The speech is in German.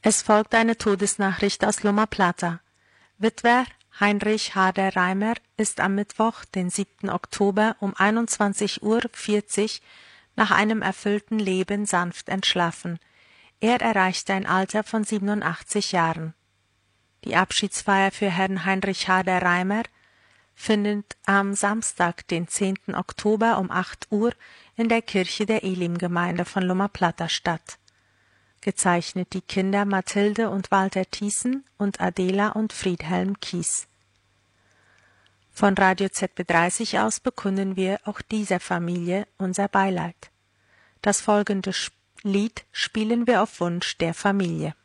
Es folgt eine Todesnachricht aus Loma Plata. Witwer Heinrich Hader-Reimer ist am Mittwoch, den 7. Oktober um 21:40 Uhr nach einem erfüllten Leben sanft entschlafen. Er erreichte ein Alter von 87 Jahren. Die Abschiedsfeier für Herrn Heinrich Hader-Reimer findet am Samstag, den 10. Oktober um 8 Uhr in der Kirche der Elim-Gemeinde von Loma Plata statt. Gezeichnet die Kinder Mathilde und Walter Thiessen und Adela und Friedhelm Kies. Von Radio ZB30 aus bekunden wir auch dieser Familie unser Beileid. Das folgende Lied spielen wir auf Wunsch der Familie.